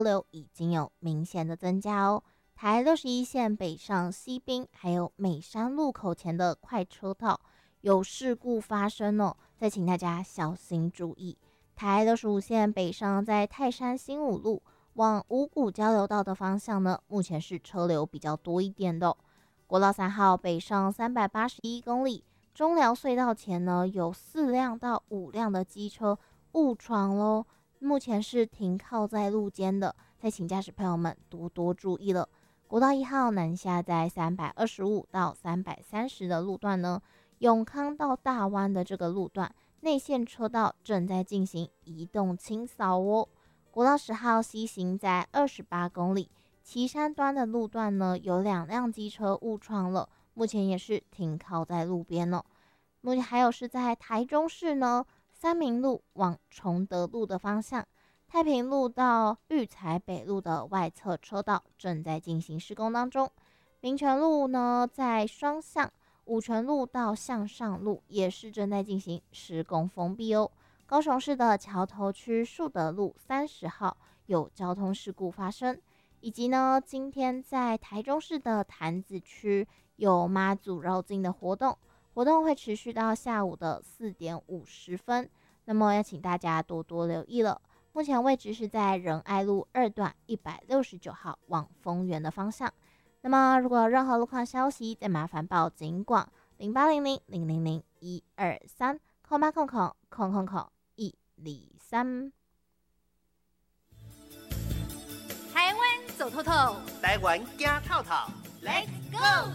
流已经有明显的增加哦。台61线北上西滨还有美山路口前的快车道有事故发生哦，再请大家小心注意。台65线北上在泰山新武路往五股交流道的方向呢，目前是车流比较多一点的哦。国道3号北上381公里，中寮隧道前呢有4辆到5辆的机车误闯咯，目前是停靠在路肩的，再请驾驶朋友们多多注意了。国道1号南下在325到330的路段呢，永康到大湾的这个路段内线车道正在进行移动清扫哦。国道10号西行在28公里，旗山端的路段呢有2辆机车误闯了，目前也是停靠在路边哦。目前还有是在台中市呢，三民路往崇德路的方向，太平路到育才北路的外侧车道正在进行施工当中。民权路呢在双向，五权路到向上路也是正在进行施工封闭哦。高雄市的桥头区树德路30号有交通事故发生，以及呢今天在台中市的潭子区有妈祖绕境的活动会持续到下午的4点50分，那么要请大家多多留意了。目前位置是在仁爱路2段169号往丰原的方向。那么如果有任何路况消息，再麻烦报警广08000001230800000123。 台湾走透透， 台湾惊透透 ，Let's go！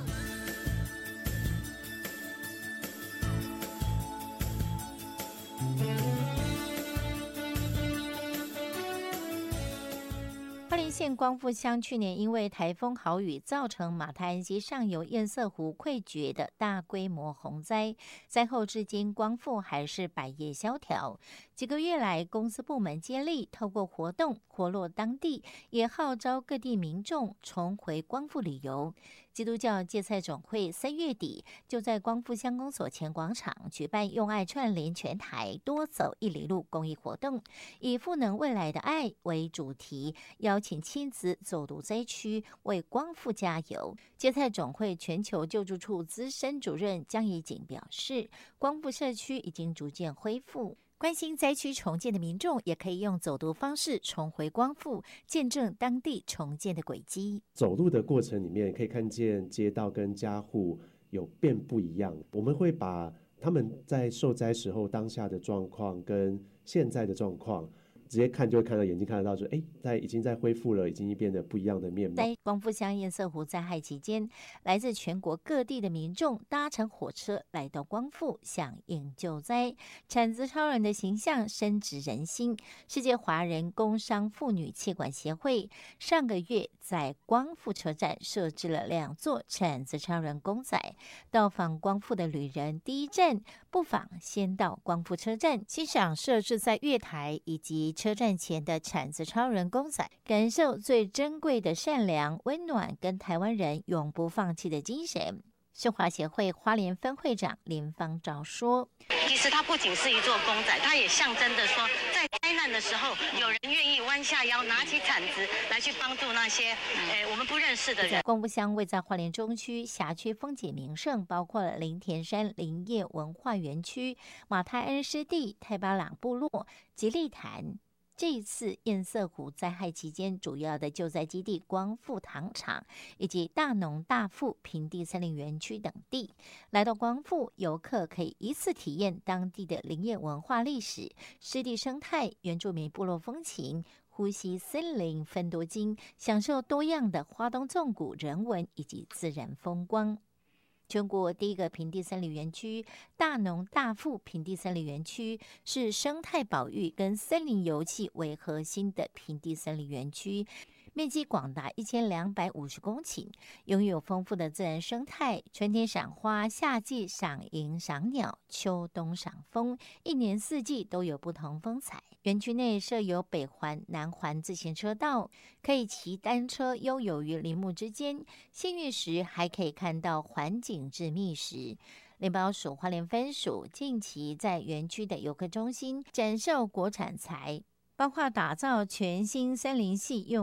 花莲县光复乡去年因为台风豪雨，造成马太安溪上游堰塞湖溃决的大规模洪灾，灾后至今光复还是百业萧条。几个月来，公司部门接力，透过活动活络当地，也号召各地民众重回光复旅游。基督教芥菜总会3月底就在光复乡公所前广场举办用爱串联全台多走1里路公益活动，以赋能未来的爱为主题，邀请亲子走读灾区，为光复加油。芥菜总会全球救助处资深主任江怡景表示，光复社区已经逐渐恢复。关心灾区重建的民众也可以用走读方式重回光复，见证当地重建的轨迹。 走路的过程里面可以看见街道跟家户有变不一样，我们会把他们在受灾时候当下的状况跟现在的状况直接看，就会看到眼睛看得到说，已经在恢复了，已经变得不一样的面貌。 在光复乡堰塞湖灾害期间，来自全国各地的民众搭乘火车来到光复响应救灾，产子超人的形象深植人心。世界华人工商妇女气管协会上个月在光复车站设置了2座产子超人公仔，到访光复的旅人第一站不妨先到光复车站欣赏设置在月台以及车站前的产子超人公仔，感受最珍贵的善良、温暖跟台湾人永不放弃的精神。生华协会花莲分会长林芳昭说， 其实它不仅是一座公仔，它也象征着说，在灾难的时候，有人愿意弯下腰，拿起铲子来去帮助那些我们不认识的人。 光复乡位在花莲中区，辖区风景名胜包括了林田山林业文化园区、马太恩湿地、太巴朗部落、吉利潭。这一次堰塞湖灾害期间，主要的救灾基地光复糖厂以及大农大富平地森林园区等地，来到光复，游客可以一次体验当地的林业文化历史、湿地生态、原住民部落风情，呼吸森林芬多精，享受多样的花东纵谷人文以及自然风光。全国第一个平地森林园区大农大富平地森林园区是生态保育跟森林游憩为核心的平地森林园区，面积广达1250公顷，拥有丰富的自然生态，春天赏花，夏季赏萤赏鸟，秋冬赏枫，一年四季都有不同风采。园区内设有北环、南环自行车道，可以骑单车悠游于林木之间，幸运时还可以看到环景致密石。林保署花莲分署近期在园区的游客中心展售国产材，包括打造全新森林系用